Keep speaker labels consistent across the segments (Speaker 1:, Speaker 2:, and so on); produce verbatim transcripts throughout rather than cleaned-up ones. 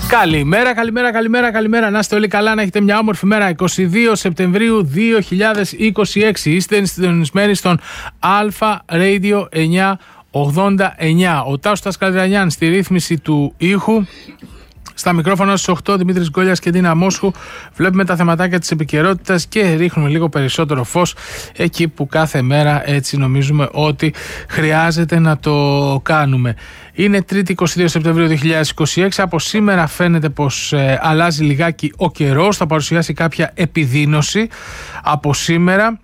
Speaker 1: Καλημέρα, καλημέρα, καλημέρα, καλημέρα. Να είστε όλοι καλά, να έχετε μια όμορφη μέρα. είκοσι δύο Σεπτεμβρίου δύο χιλιάδες είκοσι έξι. Είστε συντονισμένοι στον Αλφα Radio εννιακόσια ογδόντα εννιά. Ο Τάσος Καλδρανιάν στη ρύθμιση του ήχου. Στα μικρόφωνα στις οκτώ, Δημήτρης Γκόλιας και Ντίνα Μόσχου. Βλέπουμε τα θεματάκια της επικαιρότητας και ρίχνουμε λίγο περισσότερο φως εκεί που κάθε μέρα έτσι νομίζουμε ότι χρειάζεται να το κάνουμε. Είναι Τρίτη είκοσι δύο Σεπτεμβρίου δύο χιλιάδες είκοσι έξι. Από σήμερα φαίνεται πως ε, αλλάζει λιγάκι ο καιρός. Θα παρουσιάσει κάποια επιδείνωση από σήμερα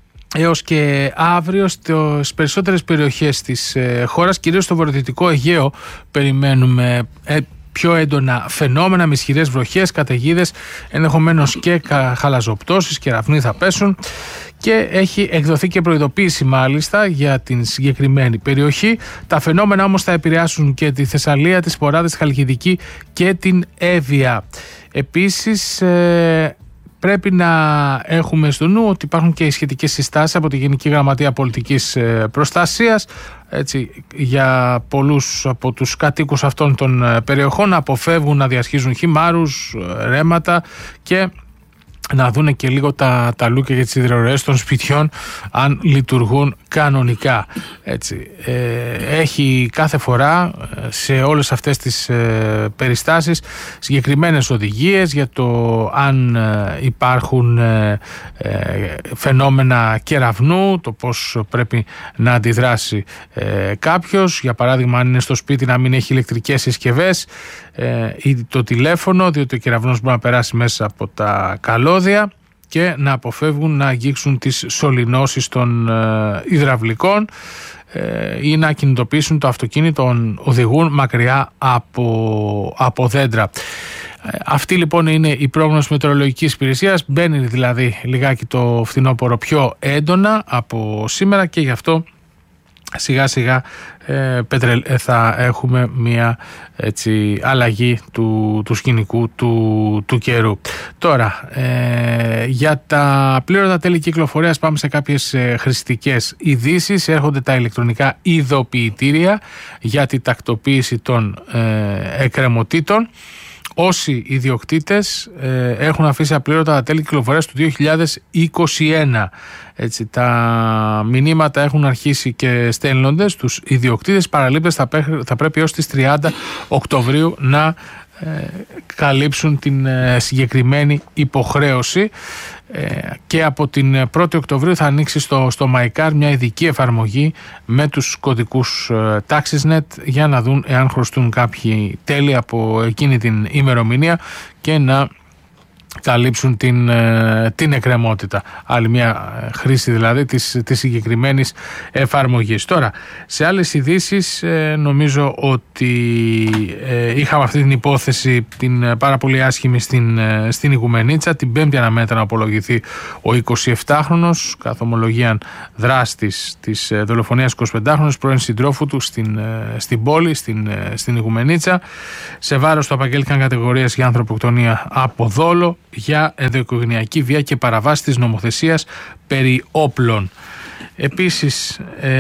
Speaker 1: έως και αύριο στις περισσότερες περιοχές της ε, χώρας, κυρίως στο βορειοδυτικό Αιγαίο περιμένουμε ε, πιο έντονα φαινόμενα με ισχυρές βροχές, καταιγίδες, ενδεχομένως και χαλαζοπτώσεις, κεραυνοί θα πέσουν και έχει εκδοθεί και προειδοποίηση μάλιστα για την συγκεκριμένη περιοχή. Τα φαινόμενα όμως θα επηρεάσουν και τη Θεσσαλία, τη Σποράδες, τη Χαλκιδική και την Εύβοια. Επίσης ε, πρέπει να έχουμε στο νου ότι υπάρχουν και οι σχετικές συστάσεις από τη Γενική Γραμματεία Πολιτικής Προστασίας, έτσι, για πολλούς από τους κατοίκους αυτών των περιοχών να αποφεύγουν να διασχίζουν χυμάρους, ρέματα και να δούνε και λίγο τα, τα λούκια και τις υδροροές των σπιτιών αν λειτουργούν κανονικά. Έτσι. Ε, έχει κάθε φορά σε όλες αυτές τις ε, περιστάσεις συγκεκριμένες οδηγίες για το αν ε, υπάρχουν ε, ε, φαινόμενα κεραυνού, το πώς πρέπει να αντιδράσει ε, κάποιος. Για παράδειγμα, αν είναι στο σπίτι να μην έχει ηλεκτρικές συσκευές ε, ή το τηλέφωνο, διότι ο κεραυνός μπορεί να περάσει μέσα από τα καλώδια, και να αποφεύγουν να αγγίξουν τις σωληνώσεις των ε, υδραυλικών ε, ή να κινητοποιήσουν το αυτοκίνητο, οδηγούν μακριά από, από δέντρα. Ε, αυτή λοιπόν είναι η πρόγνωση μετεωρολογικής υπηρεσίας. Μπαίνει δηλαδή λιγάκι το φθινόπωρο πιο έντονα από σήμερα και γι' αυτό σιγά σιγά ε, πετρελ, ε, θα έχουμε μια έτσι, αλλαγή του, του σκηνικού του, του καιρού. Τώρα ε, για τα πλήρωτα τέλη κυκλοφορίας πάμε σε κάποιες ε, χρηστικές ειδήσεις. Έρχονται τα ηλεκτρονικά ειδοποιητήρια για την τακτοποίηση των ε, εκκρεμωτήτων. Όσοι ιδιοκτήτες ε, έχουν αφήσει απλήρωτα τα τέλη κυκλοφορίας του δύο χιλιάδες είκοσι ένα. Έτσι, τα μηνύματα έχουν αρχίσει και στέλνονται στους ιδιοκτήτες. Παραλήπτες θα, θα πρέπει έως τις τριάντα Οκτωβρίου να ε, καλύψουν την ε, συγκεκριμένη υποχρέωση. Και από την πρώτη Οκτωβρίου θα ανοίξει στο, στο MyCar μια ειδική εφαρμογή με τους κωδικούς TaxisNet για να δουν εάν χρωστούν κάποιοι τέλη από εκείνη την ημερομηνία και να καλύψουν την, την εκκρεμότητα. Άλλη μια χρήση δηλαδή της, της συγκεκριμένης εφαρμογής. Τώρα, σε άλλες ειδήσεις ε, νομίζω ότι ε, είχαμε αυτή την υπόθεση την πάρα πολύ άσχημη στην, στην Ιγουμενίτσα. Την Πέμπτη αναμένεται να απολογηθεί ο εικοσιεφτάχρονος καθ' ομολογίαν δράστης της δολοφονίας εικοσιπεντάχρονος πρώην συντρόφου του στην, στην πόλη, στην, στην Ιγουμενίτσα. Σε βάρος του απαγγέλθηκαν κατηγορίες για ανθρωποκτονία από δόλο, για ενδοοικογενειακή βία και παραβάση της νομοθεσίας περί όπλων. Επίσης,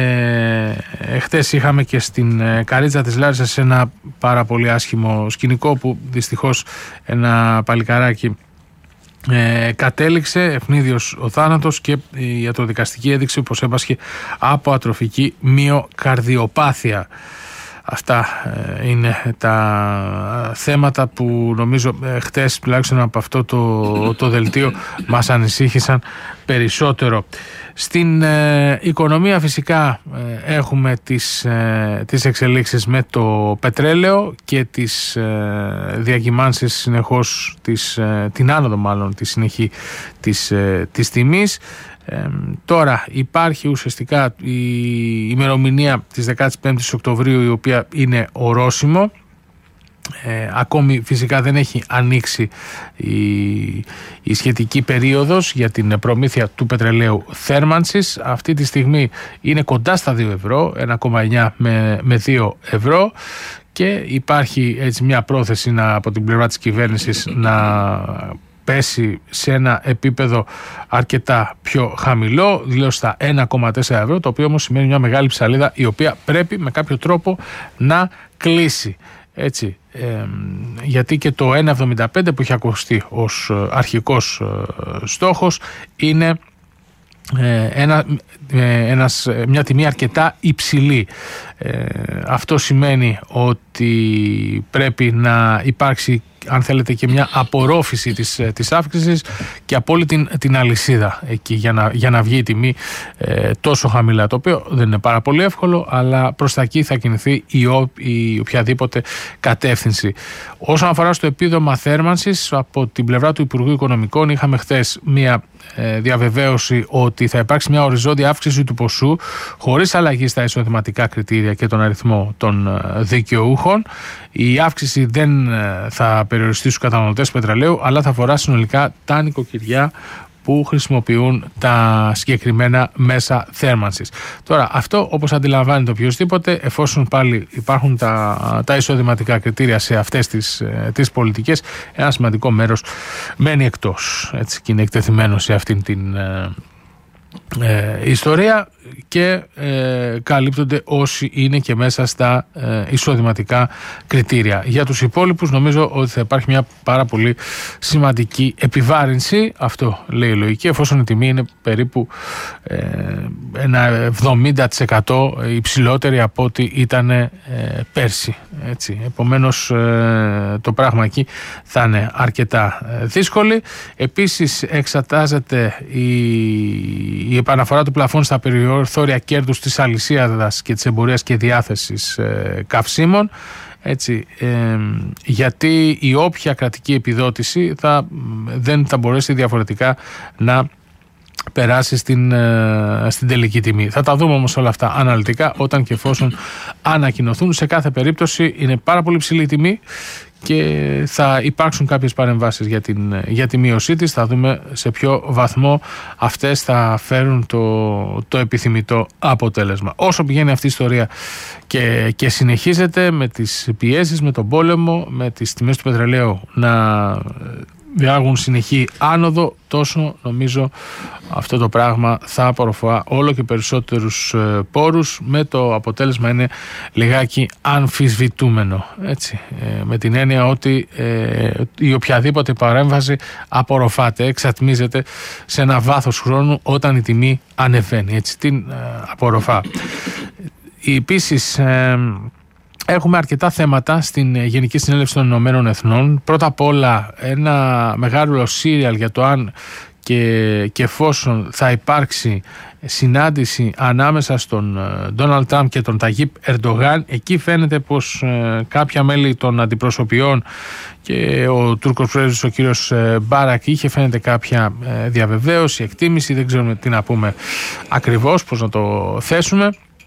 Speaker 1: ε, χτες είχαμε και στην ε, Καρίτσα της Λάρισσας ένα πάρα πολύ άσχημο σκηνικό που δυστυχώς ένα παλικαράκι ε, κατέληξε, ευνίδιος ο θάνατος και η ιατροδικαστική έδειξε πως έπασχε από ατροφική μυοκαρδιοπάθεια. Αυτά είναι τα θέματα που νομίζω χτες τουλάχιστον από αυτό το, το δελτίο μας ανησύχησαν περισσότερο. Στην ε, οικονομία φυσικά ε, έχουμε τις, ε, τις εξελίξεις με το πετρέλαιο και τις ε, διακυμάνσεις συνεχώς, της, ε, την άνοδο μάλλον τη συνεχή της, ε, της τιμής. Ε, τώρα υπάρχει ουσιαστικά η ημερομηνία της δεκαπέντε Οκτωβρίου, η οποία είναι ορόσημο. Ε, ακόμη φυσικά δεν έχει ανοίξει η, η σχετική περίοδος για την προμήθεια του πετρελαίου θέρμανσης. Αυτή τη στιγμή είναι κοντά στα δύο ευρώ, ένα κόμμα εννιά με, με δύο ευρώ, και υπάρχει έτσι μια πρόθεση να, από την πλευρά της κυβέρνησης να πέσει σε ένα επίπεδο αρκετά πιο χαμηλό, δηλαδή στα ένα κόμμα τέσσερα ευρώ, το οποίο όμως σημαίνει μια μεγάλη ψαλίδα η οποία πρέπει με κάποιο τρόπο να κλείσει. Έτσι, ε, γιατί και το ένα κόμμα εβδομήντα πέντε που έχει ακουστεί ως αρχικός στόχος είναι Ένα, ένας, μια τιμή αρκετά υψηλή. Ε, αυτό σημαίνει ότι πρέπει να υπάρξει, αν θέλετε, και μια απορρόφηση της, της αύξησης και από όλη την, την αλυσίδα εκεί για να, για να βγει η τιμή ε, τόσο χαμηλά, το οποίο δεν είναι πάρα πολύ εύκολο, αλλά προς τα εκεί θα κινηθεί η, η οποιαδήποτε κατεύθυνση. Όσον αφορά στο επίδομα θέρμανσης, από την πλευρά του Υπουργού Οικονομικών είχαμε χθες μια ε, διαβεβαίωση ότι θα υπάρξει μια οριζόντια αύξηση του ποσού χωρίς αλλαγή στα εισοδηματικά κριτήρια και τον αριθμό των δικαιούχων. Η αύξηση δεν θα περιοριστεί στους καταναλωτές πετρελαίου, αλλά θα αφορά συνολικά τα νοικοκυριά που χρησιμοποιούν τα συγκεκριμένα μέσα θέρμανσης. Τώρα, αυτό, όπως αντιλαμβάνεται οποιοσδήποτε, εφόσον πάλι υπάρχουν τα, τα εισοδηματικά κριτήρια σε αυτές τις, τις πολιτικές, ένα σημαντικό μέρος μένει εκτός, έτσι, και είναι εκτεθειμένο σε αυτήν την Ε, ιστορία και ε, καλύπτονται όσοι είναι και μέσα στα ε, εισοδηματικά κριτήρια. Για τους υπόλοιπους νομίζω ότι θα υπάρχει μια πάρα πολύ σημαντική επιβάρυνση, αυτό λέει η λογική, εφόσον η τιμή είναι περίπου ε, ένα εβδομήντα τοις εκατό υψηλότερη από ό,τι ήταν ε, πέρσι, έτσι. Επομένως ε, το πράγμα εκεί θα είναι αρκετά ε, δύσκολη. Επίσης εξετάζεται η η επαναφορά του πλαφών στα περιθώρια κέρδους της αλυσίδας και της εμπορίας και διάθεσης ε, καυσίμων, έτσι, ε, γιατί η όποια κρατική επιδότηση θα, δεν θα μπορέσει διαφορετικά να περάσει στην, ε, στην τελική τιμή. Θα τα δούμε όμως όλα αυτά αναλυτικά όταν και εφόσον ανακοινωθούν. Σε κάθε περίπτωση είναι πάρα πολύ ψηλή η τιμή και θα υπάρξουν κάποιες παρεμβάσεις για, την, για τη μείωσή της. Θα δούμε σε ποιο βαθμό αυτές θα φέρουν το, το επιθυμητό αποτέλεσμα. Όσο πηγαίνει αυτή η ιστορία και, και συνεχίζεται με τις πιέσεις, με τον πόλεμο, με τις τιμές του πετρελαίου να διάγουν συνεχή άνοδο, τόσο νομίζω αυτό το πράγμα θα απορροφά όλο και περισσότερους πόρους, με το αποτέλεσμα είναι λιγάκι αμφισβητούμενο, έτσι, ε, με την έννοια ότι ε, η οποιαδήποτε παρέμβαση απορροφάται, εξατμίζεται σε ένα βάθος χρόνου όταν η τιμή ανεβαίνει, έτσι, την ε, απορροφά. Επίσης ε, έχουμε αρκετά θέματα στην Γενική Συνέλευση των Ηνωμένων Εθνών. Πρώτα απ' όλα ένα μεγάλο σύριαλ για το αν και, και εφόσον θα υπάρξει συνάντηση ανάμεσα στον Ντόναλντ Τραμπ και τον Ταγίπ Ερντογάν. Εκεί φαίνεται πως ε, κάποια μέλη των αντιπροσωπιών και ο Τούρκος πρέσβης ο κύριος Μπάρακ είχε φαίνεται κάποια ε, διαβεβαίωση, εκτίμηση, δεν ξέρουμε τι να πούμε ακριβώς, πώς να το θέσουμε.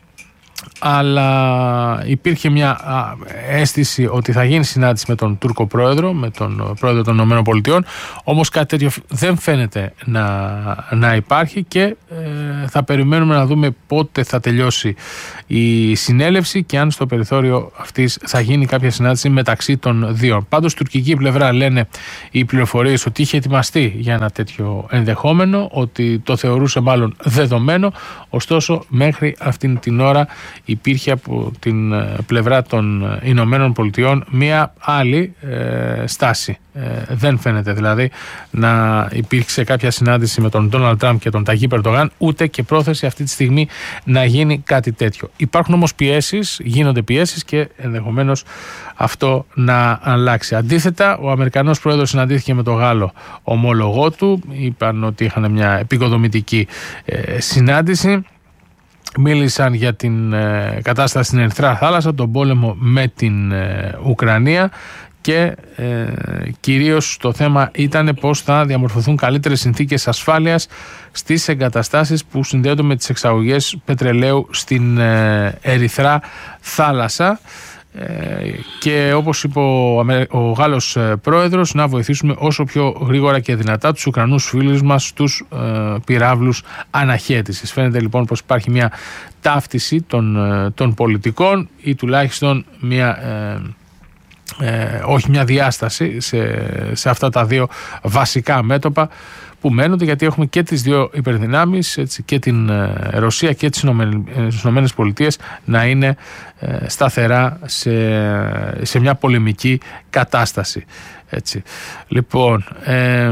Speaker 1: Αλλά υπήρχε μια αίσθηση ότι θα γίνει συνάντηση με τον Τούρκο πρόεδρο, με τον πρόεδρο των ΗΠΑ, όμως κάτι τέτοιο δεν φαίνεται να, να υπάρχει και ε, θα περιμένουμε να δούμε πότε θα τελειώσει η συνέλευση και αν στο περιθώριο αυτής θα γίνει κάποια συνάντηση μεταξύ των δύο. Πάντως, τουρκική πλευρά λένε οι πληροφορίες ότι είχε ετοιμαστεί για ένα τέτοιο ενδεχόμενο, ότι το θεωρούσε μάλλον δεδομένο, ωστόσο μέχρι αυτήν την ώρα υπήρχε από την πλευρά των Ηνωμένων Πολιτειών μία άλλη ε, στάση. Ε, δεν φαίνεται δηλαδή να υπήρξε κάποια συνάντηση με τον Ντόναλντ Τραμπ και τον Ταγίπ Ερντογάν, ούτε και πρόθεση αυτή τη στιγμή να γίνει κάτι τέτοιο. Υπάρχουν όμως πιέσεις, γίνονται πιέσεις και ενδεχομένως αυτό να αλλάξει. Αντίθετα, ο Αμερικανός πρόεδρος συναντήθηκε με τον Γάλλο ομόλογό του, είπαν ότι είχαν μια επικοδομητική ε, συνάντηση. Μίλησαν για την ε, κατάσταση στην Ερυθρά Θάλασσα, τον πόλεμο με την ε, Ουκρανία και ε, κυρίως το θέμα ήταν πώς θα διαμορφωθούν καλύτερες συνθήκες ασφάλειας στις εγκαταστάσεις που συνδέονται με τις εξαγωγές πετρελαίου στην ε, Ερυθρά Θάλασσα. Και όπως είπε ο Γάλλος πρόεδρος, να βοηθήσουμε όσο πιο γρήγορα και δυνατά τους Ουκρανούς φίλους μας στους ε, πυράβλους αναχέτησης. Φαίνεται λοιπόν πως υπάρχει μια ταύτιση των, των πολιτικών ή τουλάχιστον μια ε, ε, όχι μια διάσταση σε, σε αυτά τα δύο βασικά μέτωπα που μένονται, γιατί έχουμε και τις δύο υπερδυνάμεις, έτσι, και την Ρωσία και τις Ηνωμένες Πολιτείες να είναι ε, σταθερά σε, σε μια πολεμική κατάσταση. Έτσι. Λοιπόν, ε,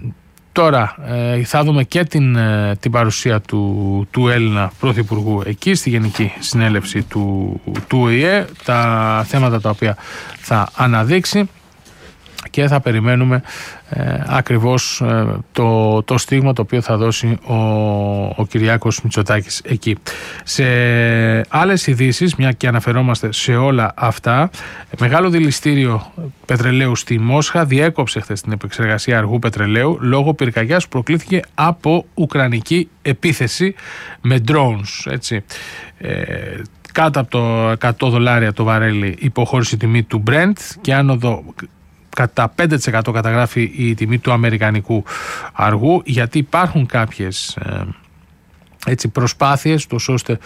Speaker 1: τώρα ε, θα δούμε και την, ε, την παρουσία του, του Έλληνα Πρωθυπουργού εκεί στη Γενική Συνέλευση του, του Ο Η Ε, τα θέματα τα οποία θα αναδείξει, και θα περιμένουμε ε, ακριβώς ε, το, το στίγμα το οποίο θα δώσει ο, ο Κυριάκος Μητσοτάκης εκεί. Σε άλλες ειδήσεις, μια και αναφερόμαστε σε όλα αυτά, μεγάλο δηληστήριο πετρελαίου στη Μόσχα διέκοψε χθες την επεξεργασία αργού πετρελαίου λόγω πυρκαγιάς που προκλήθηκε από ουκρανική επίθεση με drones. Έτσι. Ε, κάτω από το εκατό δολάρια το βαρέλι υποχώρησε τιμή του Brent και άνοδο κατά πέντε τοις εκατό καταγράφει η τιμή του αμερικανικού αργού, γιατί υπάρχουν κάποιες ε, έτσι, προσπάθειες τόσο ώστε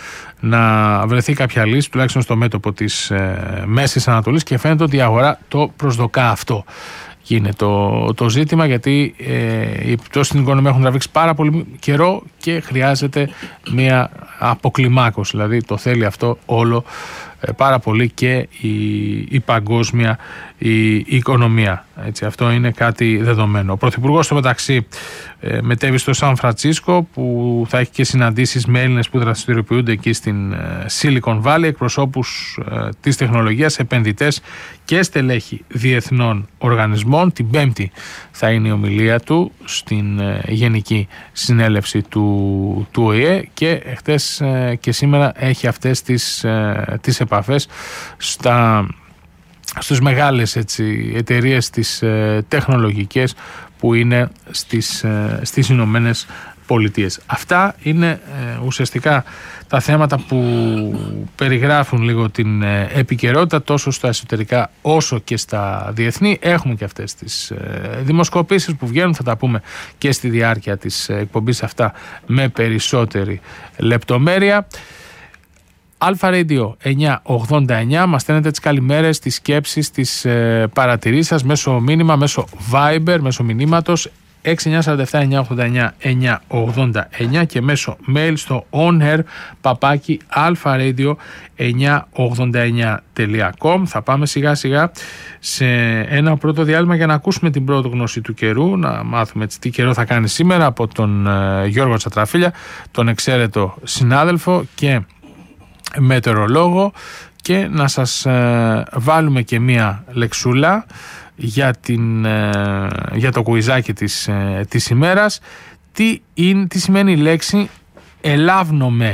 Speaker 1: να βρεθεί κάποια λύση, τουλάχιστον στο μέτωπο της ε, Μέσης Ανατολής, και φαίνεται ότι η αγορά το προσδοκά αυτό. Είναι το, το ζήτημα, γιατί ε, οι επιπτώσεις στην οικονομία έχουν τραβήξει πάρα πολύ καιρό και χρειάζεται μια αποκλιμάκωση, δηλαδή το θέλει αυτό όλο ε, πάρα πολύ και η, η παγκόσμια η, η οικονομία. Έτσι, αυτό είναι κάτι δεδομένο. Ο Πρωθυπουργός στο μεταξύ ε, μετέβη στο Σαν Φραντσίσκο, που θα έχει και συναντήσεις με Έλληνες που δραστηριοποιούνται εκεί στην ε, Silicon Valley, εκπροσώπους ε, της τεχνολογίας, επενδυτές και στελέχη διεθνών οργανισμών. Την Πέμπτη θα είναι η ομιλία του στην ε, Γενική Συνέλευση του, του Ο Η Ε, και χτες ε, και σήμερα έχει αυτές τις, ε, τις επαφές στα στους μεγάλες, έτσι, εταιρείες τις ε, τεχνολογικές που είναι στις, ε, στις Ηνωμένες Πολιτείες. Αυτά είναι ε, ουσιαστικά τα θέματα που περιγράφουν λίγο την ε, επικαιρότητα τόσο στα εσωτερικά όσο και στα διεθνή. Έχουμε και αυτές τις ε, δημοσκοπήσεις που βγαίνουν, θα τα πούμε και στη διάρκεια της εκπομπής αυτά με περισσότερη λεπτομέρεια. Αλφα Radio εννιακόσια ογδόντα εννιά, μας στέλνετε τις καλημέρες, τις σκέψεις, τις ε, παρατηρήσεις σας μέσω μήνυμα, μέσω Viber, μέσω μηνύματος έξι εννιά τέσσερα επτά εννιά ογδόντα εννιά εννιακόσια ογδόντα εννιά και μέσω mail στο onair παπάκι alfaradio εννιακόσια ογδόντα εννιά τελεία com. Θα πάμε σιγά σιγά σε ένα πρώτο διάλειμμα για να ακούσουμε την πρώτη γνώση του καιρού, να μάθουμε τι καιρό θα κάνει σήμερα από τον ε, Γιώργο Τσατραφίλια, τον εξαίρετο συνάδελφο και μετεωρολόγο, και να σας ε, βάλουμε και μία λεξούλα για, την, ε, για το κουιζάκι της, ε, της ημέρας. Τι, είναι, τι σημαίνει η λέξη ελάβνομε.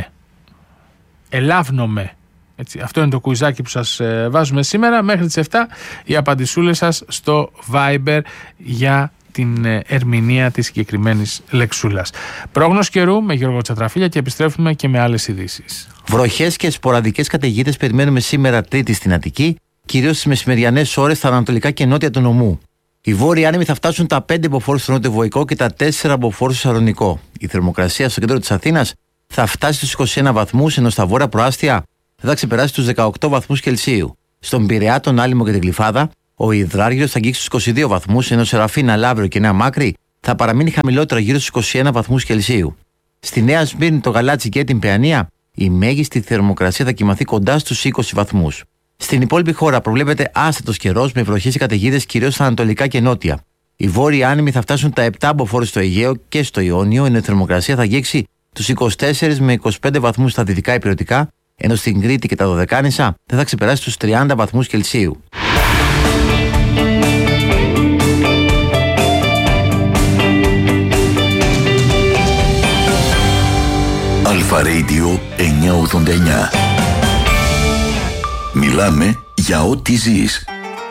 Speaker 1: Ελάβνομε. Έτσι, αυτό είναι το κουιζάκι που σας ε, βάζουμε σήμερα. Μέχρι τις επτά οι απαντησούλες σας στο Viber για την ερμηνεία της συγκεκριμένης λεξούλας. Πρόγνωση καιρού με Γιώργο Τσατραφίλια και επιστρέφουμε και με άλλες ειδήσεις.
Speaker 2: Βροχές και σποραδικές καταιγίδες περιμένουμε σήμερα Τρίτη στην Αττική, κυρίως στις μεσημεριανές ώρες στα ανατολικά και νότια του νομού. Οι βόρειοι άνεμοι θα φτάσουν τα πέντε μποφόρ στο νότιο-βοϊκό και τα τέσσερα μποφόρ στο Σαλονικό. Η θερμοκρασία στο κέντρο της Αθήνας θα φτάσει στους είκοσι ένα βαθμούς, ενώ στα βόρεια προάστια θα ξεπεράσει τους δεκαοκτώ βαθμούς Κελσίου. Στον Πειραιά, τον Άλυμο και την Γλυφάδα, ο υδράργυρος θα αγγίξει στους είκοσι δύο βαθμούς, ενώ σε Ραφίνα, Λαύριο και Νέα Μάκρη θα παραμείνει χαμηλότερα γύρω στους είκοσι ένα βαθμούς Κελσίου. Στη Νέα Σμύρνη, το Γαλάτσι και την Παιανία, η μέγιστη θερμοκρασία θα κοιμαθεί κοντά στους είκοσι βαθμούς. Στην υπόλοιπη χώρα προβλέπεται άστατος καιρός με βροχές και καταιγίδες κυρίως στα ανατολικά και νότια. Οι βόρειοι άνεμοι θα φτάσουν τα επτά μποφόρ στο Αιγαίο και στο Ιόνιο, ενώ η θερμοκρασία θα αγγίξει τους είκοσι τέσσερα με είκοσι πέντε βαθμούς στα δυτικά υπηρετικά, ενώ στην Κρήτη και τα Δωδεκάνησα δεν θα ξεπεράσει τους τριάντα βαθμούς Κελσίου.
Speaker 3: Αλφα Radio εννιακόσια ογδόντα εννιά. Μιλάμε για ό,τι ζεις.